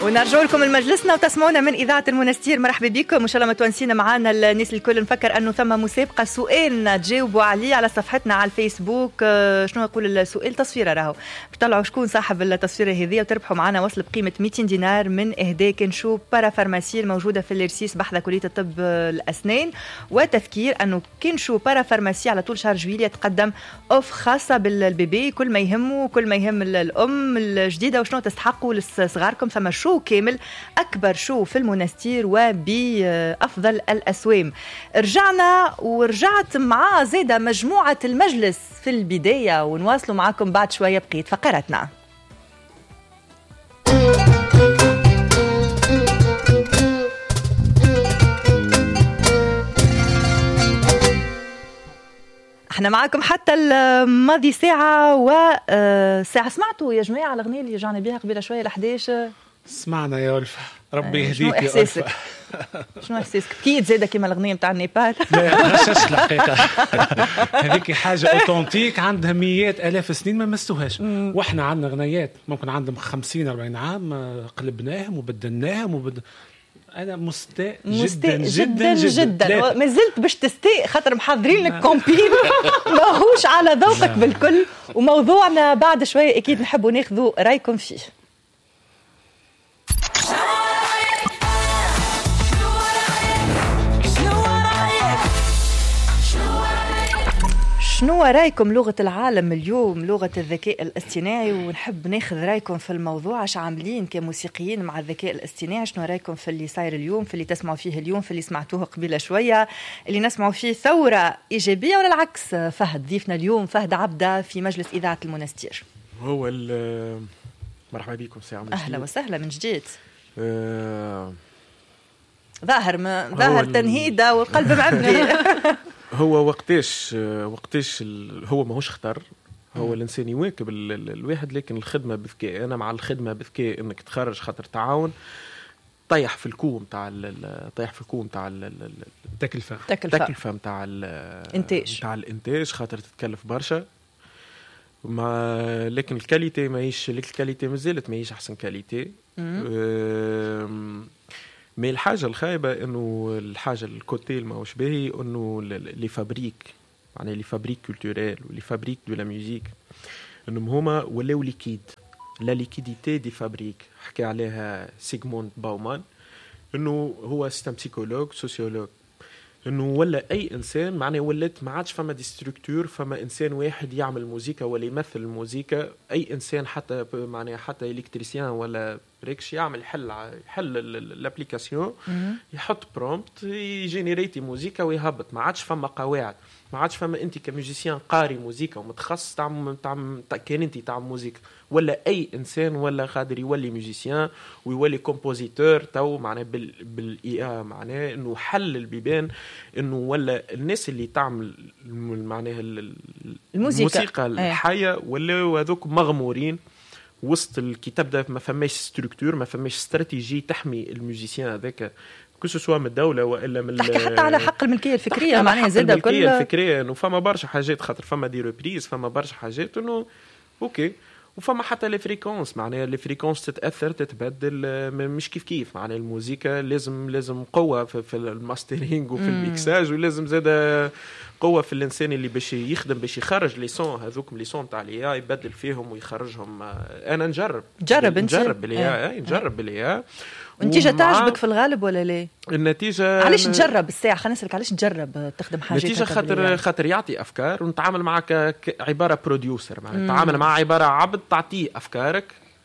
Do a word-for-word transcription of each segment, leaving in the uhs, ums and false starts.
ونرجع لكم المجلسنا وتسمعونا من إذاعة المنستير. مرحبا بكم وإن شاء الله متونسين معنا الناس الكل. نفكر أنه ثم مسابقة سؤال تجاوبوا عليه على صفحتنا على الفيسبوك. شنو يقول السؤال؟ تصفيرة راهو بتطلعوا شكون صاحب التصفيرة هذه وتربحوا معنا وصل بقيمة مئتين دينار من إهداء كنشو بارا فارماسي الموجودة في الإرسيس بحذا كلية الطب الأسنان. وتذكير أنه كنشو بارا فارماسي على طول شهر جويلية تقدم أوف خاصة بالبيبي، كل ما يهمه كل ما يهم الأم الجديدة وشنو تستحقوا لصغاركم. ثم شو كامل أكبر شو في المنستير وبأفضل الأسوام. رجعنا ورجعت مع زيادة مجموعة المجلس في البداية ونواصلوا معكم بعد شوية بقية فقراتنا. احنا معكم حتى الماضي ساعة وساعة. سمعتوا يا جماعة الأغنية اللي رجعنا بيها قبل شوية الأحداش؟ سمعنا يا ألفا، ربي يهديك يا ألفا. شنو إحساسك؟ أكيد زادة كما الأغنية متاع النيبال. لا غشش الحقيقة. هذيك حاجة أوتنتيك عندها مئات آلاف سنين ما مستوهاش. وإحنا عندنا أغنيات ممكن عندهم خمسين أربعين عام قلبناهم وبدلناهم وبد... أنا مستاء جدا جدا جدا, جداً. جداً. ما زلت باش تستاء خاطر محضرين لك كومبين ماهوش على ذوقك بالكل. وموضوعنا بعد شوية أكيد نحبوا ناخذوا رأيكم فيه. شنو رايكم لغة العالم اليوم لغة الذكاء الاصطناعي؟ ونحب ناخذ رايكم في الموضوع. اش عاملين كموسيقيين مع الذكاء الاصطناعي؟ شنو رايكم في اللي صاير اليوم، في اللي تسمعوا فيه اليوم، في اللي سمعتوه قبل شوية، اللي نسمعوا فيه ثورة إيجابية ولا العكس؟ فهد ضيفنا اليوم، فهد عبدة في مجلس إذاعة المنستير. هو مرحبا بكم ساعة من أهلا وسهلا من جديد. أه... ظاهر ما ظاهر تنهيدة والقلب معبني. هو وقتاش وقتاش هو ماهوش خطر، هو الانسان يواكب ال... ال... الواحد، لكن الخدمه بذكاء. انا مع الخدمه بذكاء، انك تخرج خاطر تعاون طيح في الكوم تاع ال... طيح في الكوم تاع التكلفه التكلفه نتاع الانتاج تاع الانتاج خاطر تتكلف برشا. ما لكن الكاليتي ماهيش، لك الكاليتي مازالت ماهيش احسن كاليتي. مي الحاجة الخايبة إنه الحاجة الكوتيل ما هوش باهي، إنه لي فابريك يعني لي فابريك كولتوريل ولي فابريك دو لا ميوزيك إنهم هما ولاو ليكيد. لا ليكيديتي دي فابريك حكى عليها سيغموند باومان، إنه هو سيستم بسيكولوج سوسيولوج، إنه ولا أي إنسان معناه ولات ما عادش فما دي ستركتور، فما إنسان واحد يعمل موسيقى ولا يمثل الموسيقى. أي إنسان حتى معناه حتى إلكتريسيان ولا بريكش يعمل حل حل الابليكاسيون، يحط برومبت يجينيريتي موسيقى ويهبط. ما عادش فما قواعد، ما عادش فما انت كميوزيسيان قاري موسيقى ومتخصص تعمل تعمل كان انت تعمل موسيقى، ولا اي انسان ولا قادر يولي ميوزيسيان ويولي كومبوزيتور. تو معناه بال بالاي معناه انه حل البيبان، انه ولا الناس اللي تعمل معناها الموسيقى الحيه ولا هذوك مغمورين وسط الكتاب ده. ما فماش ستركتور، ما فماش استراتيجي تحمي الميوزيسيان هذاك كل سواء من الدوله والا من تحكي حتى على حق الملكيه الفكريه معناها زاده كل الملكيه الفكريه. انه فما برشا حاجات خاطر فما دي ريبريز، فما برشا حاجات انه اوكي. وفما حتى لي فريكونس معناها لي فريكونس تتاثر تتبدل، مش كيف كيف معناها الموسيقى لازم لازم قوه في, في الماسترينج وفي الميكساج، ولازم زاده قوه في الانسان اللي باش يخدم باش يخرج لي سون هذوك لي سون تاع الاي اي يبدل فيهم ويخرجهم. انا نجرب جرب نجرب بالاي اي نجرب بالاي اي. النتيجه تعجبك في الغالب ولا لا؟ النتيجه علاش تجرب الساعه؟ خلينا نسالك علاش تجرب تخدم حاجه؟ النتيجه خاطر خاطر يعطي افكار ونتعامل معك عباره بروديوسر، معناتها نتعامل مع عباره عبد تعطيه افكارك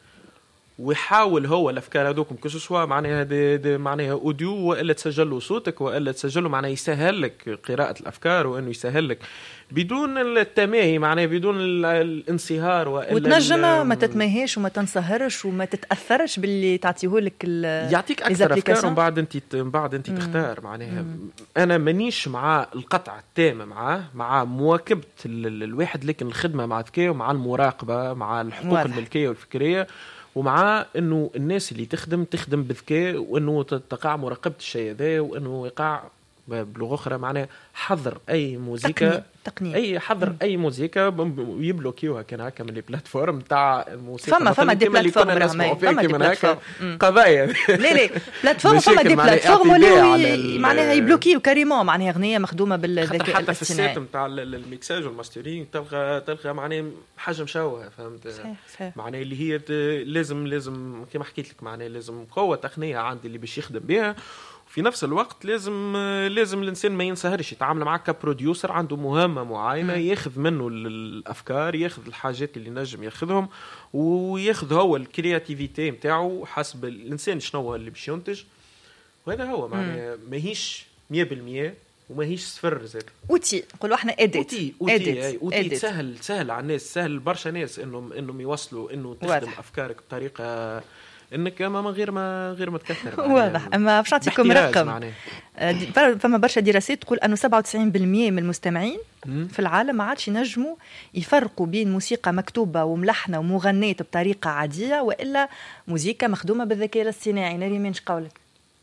ويحاول هو الافكار هذوكم كل سوا معناها دي دي معناها اوديو والا تسجل له صوتك والا تسجله معناها يسهل لك قراءه الافكار وانه يسهل لك بدون التماهي معناها بدون الانصهار والا وتنجم ما تتماهيش وما تنصهرش وما تتاثرش باللي تعطيه لك يعطيك اكثر افكار ومن بعد انت بعد انت تختار معناها. انا مانيش مع القطع التام معاه، مع مواكبه الواحد، لكن الخدمه مع ذكاء ومع المراقبه مع الحقوق الملكيه والفكريه، ومع انه الناس اللي تخدم تخدم بذكاء، وانه تقع مراقبه الشيء هذا، وانه يقع بلغه اخرى معناها حظر اي موسيقى تقنية. اي حظر م. اي موسيقى يبلوكيوها كان هكا من البلاتفورم تاع الموسيقى فما فما دي بلاتفورم فما دي بلاتفورم قضايا لا لا بلاتفورم فما دي بلاتفورم ولا معناها يبلوكيو كاريمون معناها اغنيه مخدومه بالذكاء الاصطناعي حتى في السيت نتاع الميكساج والماسترينغ تلقى تلقى معناها حاجه مشوهه فهمت صحيح صحيح معناها اللي هي لازم لازم كما حكيت لك معناها لازم قوه تقنيه عندي اللي باش يخدم بها في نفس الوقت لازم لازم الانسان ما ينسهرش يتعامل معك كبروديوسر عنده مهمه معينه ياخذ منه الافكار ياخذ الحاجات اللي نجم ياخذهم وياخذ هو الكرياتيفيتي نتاعو حسب الانسان شنو اللي باش ينتج وهذا هو معناه ماهيش مية بالمية وماهيش صفر زاد اوتي نقولوا احنا اديت اوتي اوتي اوتي سهل سهل على الناس سهل برشا ناس انهم انهم يوصلوا انه تخدم افكارك بطريقه انك ما غير ما غير ما تكثر واضح. اما باش نعطيكم رقم فما برشا دراسات تقول انه سبعة وتسعين بالمية من المستمعين في العالم ما عادش ينجموا يفرقوا بين موسيقى مكتوبه وملحنه ومغنيه بطريقه عاديه والا موسيقى مخدومه بالذكاء الاصطناعي. ناري منش قولك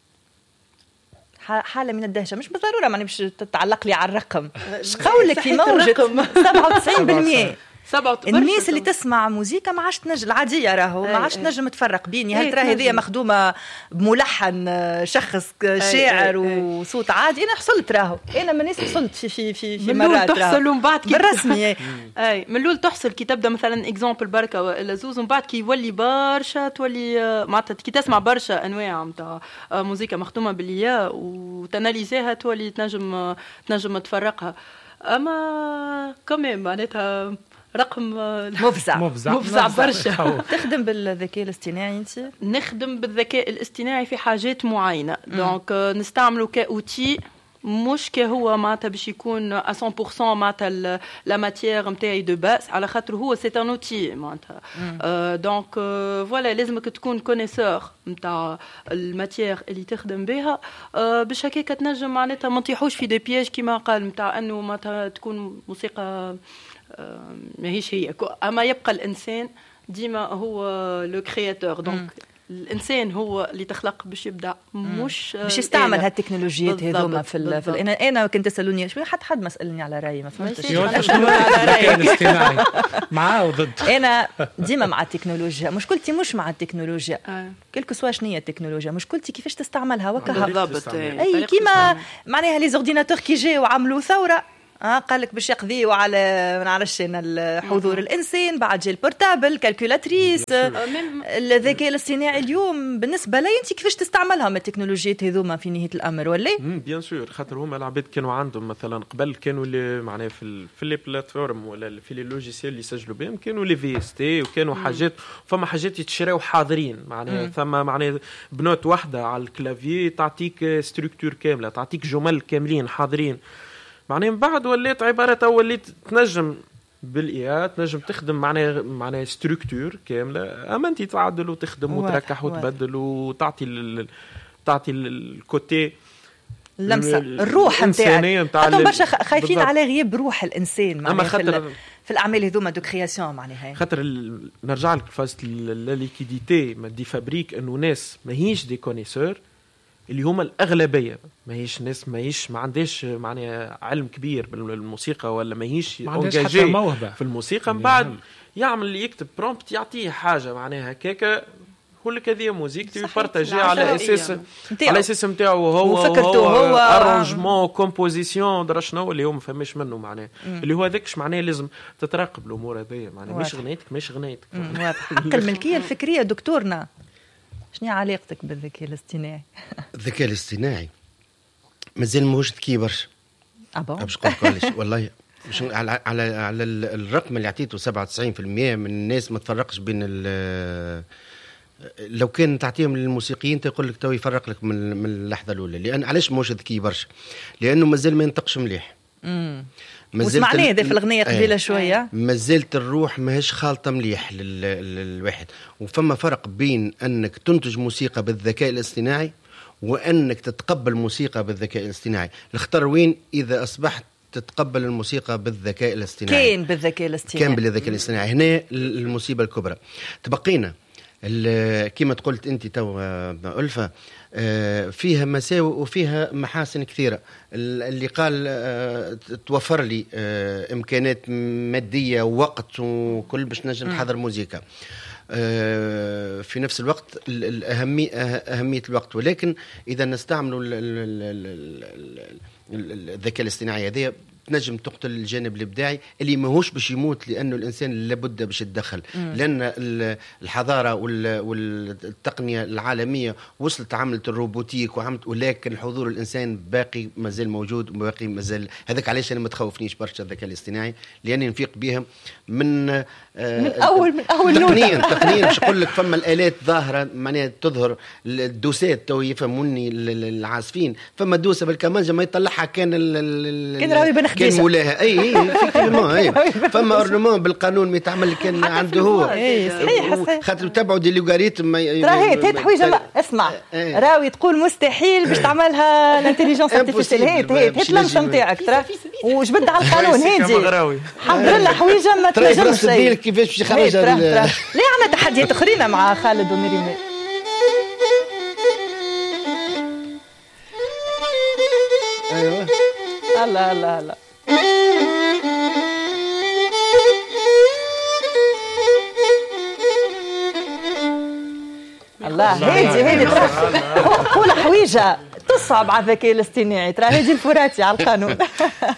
حاله من الدهشه مش بالضروره ماني باش تتعلق لي على الرقم ايش قولك في موجه سبعة وتسعين بالمية الناس اللي تسمع موسيقى ما عادش تنجم العاديه راهو ما عادش تنجم تفرق بين هل ترى هذه مخدومه بملحن شخص شاعر وصوت عادي. انا حصلت راهو انا من الناس حصلت في في في, في مرات تحصل ومن بعد كي بالرسمي اي من الاول تحصل كي تبدا مثلا اكزامبل بركه ولا زوز ومن بعد كي يولي برشا تولي معناتها كي تسمع برشا انواع نتاع موسيقى مخدومه بالياء وتناليزيها تولي تنجم تنجم تفرقها. اما كمان معناتها رقم مفزع مفزع, مفزع برشا. تخدم بالذكاء الاصطناعي انت؟ نخدم بالذكاء الاصطناعي في حاجات معينه دونك نستعمله كاوتي مش كهو معناتها باش يكون مية بالمية معناتها لا ماتيير نتاعي دو باس على خاطر هو سي ان اوتي معناتها دونك فوالا لازمك تكون كونيسور نتاع الماتيير اللي تخدم بها باش هكاك تنجم معناتها ما نطيحوش في دي بياج كيما قال نتاع انه معناتها تكون موسيقى ماهيش هي. اما يبقى الانسان ديما هو لو كرياتور دونك الانسان هو اللي تخلق باش يبدع مش باش يستعمل هالتكنولوجيات هذوما في ال في انا انا كنت تسالوني شويه حتى حد ما سالني على رايي ما فهمتش الاصطناعي معاه وضد. انا ديما مع التكنولوجيا مشكلتي مش مع التكنولوجيا كلكو سوا شنو هي التكنولوجيا مشكلتي كيفاش تستعملها وكها بالضبط. اي كيما معناها لي زورديناتور كي جاوا وعملوا ثوره اه قال لك باش يقضيوا على ما نعرفش انا حضور الانسان بعد جا البورتابل كالكولاتريس الذكاء الاصطناعي اليوم بالنسبه لي انت كيفاش تستعملها من التكنولوجيات هذوما في نهايه الامر ولا بيان سور خاطر هما العباد كانوا عندهم مثلا قبل كانوا اللي معناها في في لي بلاتفورم ولا في لي لوجيسيال اللي يسجلوا بهم كانوا لي في اس تي وكانوا حاجات فما حاجات يتشراو حاضرين معناها ثم معناها بنوت واحده على الكلافي تعطيك ستركتور كامله تعطيك جمل كاملين حاضرين معناها من بعد وليت عبارة وليت تنجم بالإياء تنجم تخدم معناها معناها ستركتور كاملة أما أنت تعدل وتخدم وتركح وتبدل وتعطي ال تعطي الكوتي اللمسة الروح نتاعك. حتى برشا خايفين على غياب روح الإنسان معناها في, في الأعمال هذوما دو كرياسيون معناها خاطر ال... نرجع لك فاز لا ليكيديتي ما دي فابريك إنه ناس ماهيش دي كونيسور اللي هما الأغلبية ما هيش ناس ما هيش ما عندهاش معناها علم كبير بالموسيقى ولا ما هيش انجاجي في الموسيقى من بعد يعمل يكتب برومبت يعطيه حاجة معناها هكاكا هو لك هذه موسيقتي ويبارتاجي على اساس على اساس نتاعو هو وفكرته هو ارانجمون كومبوزيسيون درا شنو اللي هو ما فهمش منه معناه اللي هو هذاكش معناه لازم تتراقب الامور هذيا معناها مش غنيتك مش غنيتك حق الملكية الفكرية دكتورنا شنو علاقتك بالذكاء الاصطناعي؟ الذكاء الاصطناعي مازال موجود كي برشا ابا باش نقولش والله مش على على على الرقم اللي عطيته سبعة وتسعين بالمية من الناس ما تفرقش بين لو كان تعطيهم للموسيقيين تقول لك تو يفرق لك من من اللحظه الاولى. لان علاش موجود كي برشا؟ لانه مازال ما ينطقش مليح. امم وسمعناه هذا في الأغنية قبيلة شوية مازالت الروح ماهيش خالطة مليح للواحد. وفما فرق بين أنك تنتج موسيقى بالذكاء الاصطناعي وأنك تتقبل موسيقى بالذكاء الاصطناعي. الخطر وين إذا أصبحت تتقبل الموسيقى بالذكاء الاصطناعي كان بالذكاء الاصطناعي كان بالذكاء الاصطناعي هنا المصيبة الكبرى. تبقينا كما قلت أنت تو ألفة، فيها مساوئ وفيها محاسن كثيرة. اللي قال توفر لي إمكانات مادية ووقت وكل باش نجم نحضر موسيقى، في نفس الوقت الأهمية أهمية الوقت. ولكن إذا نستعملوا الذكاء الاصطناعي هذا تنجم تقتل الجانب الابداعي اللي ماهوش باش يموت، لانه الانسان لابد باش يتدخل. مم. لان الحضاره والتقنيه العالميه وصلت عملت الروبوتيك وعملت، ولكن الحضور الانسان باقي مازال موجود وباقي مازال. هذاك علاش انا ما تخوفنيش برشا الذكاء الاصطناعي، لاني نفيق بهم من آه من اول من اول تقنيا تقنيا باش نقول لك. فما الالات ظاهره معناها تظهر الدوسات تو يفهموني العازفين، فما دوسه بالكمانجه ما يطلعها كان كان راوي بن كان مولاها. اي اي فيكتيفمون اي فما اورنمون بالقانون ما يتعمل كان عنده هو. اي صحيح خاطر تبعوا دي لوغاريتم. ترى هي تي حويجه. اسمع راوي تقول مستحيل باش تعملها الانتيليجنس ارتيفيسيال. هي هي تلمش نتاعك ترى وجبد على القانون هادي حضر لنا حويجه ما تنجمش كيفاش باش يخرج. لا عندنا تحديات اخرين مع خالد ومريم. ايوه الله الله الله الله. هادي هادي قول حويجه تصعب على الذكاء الاصطناعي. ترى هادي الفراتي على القانون.